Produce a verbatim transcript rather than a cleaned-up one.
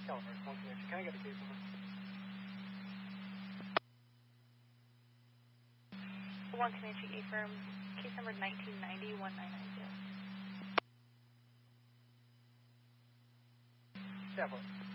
California, one connection. Can I get a case number? One Comanche E-Firm, case number nineteen ninety, one nine nine zero. Yeah,